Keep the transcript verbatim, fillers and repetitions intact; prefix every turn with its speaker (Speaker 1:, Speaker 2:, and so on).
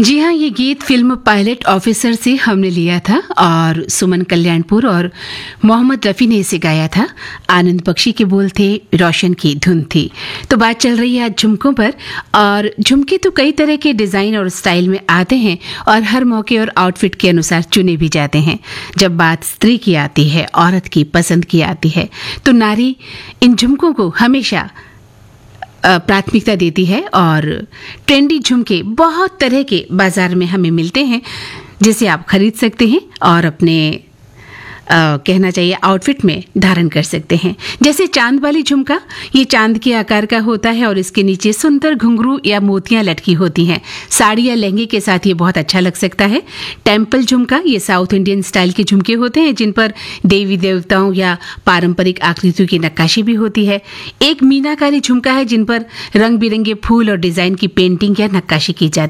Speaker 1: जी हाँ, ये गीत फ़िल्म पायलट ऑफिसर से हमने लिया था और सुमन कल्याणपुर और मोहम्मद रफ़ी ने इसे गाया था। आनंद बख्शी के बोल थे, रोशन की धुन थी। तो बात चल रही है आज झुमकों पर, और झुमके तो कई तरह के डिज़ाइन और स्टाइल में आते हैं और हर मौके और आउटफिट के अनुसार चुने भी जाते हैं। जब बात स्त्री की आती है, औरत की पसंद की आती है, तो नारी इन झुमकों को हमेशा प्राथमिकता देती है और ट्रेंडी झुमके बहुत तरह के बाजार में हमें मिलते हैं जिसे आप खरीद सकते हैं और अपने आ, कहना चाहिए आउटफिट में धारण कर सकते हैं। जैसे चांद वाली झुमका, ये चांद के आकार का होता है और इसके नीचे सुंदर घुंघरू या मोतियां लटकी होती हैं। साड़ी या लहंगे के साथ ये बहुत अच्छा लग सकता है। टेम्पल झुमका, ये साउथ इंडियन स्टाइल के झुमके होते हैं जिन पर देवी देवताओं या पारंपरिक आकृतियों की नक्काशी भी होती है। एक मीनाकारी झुमका है जिन पर रंग बिरंगे फूल और डिजाइन की पेंटिंग या नक्काशी की जाती है।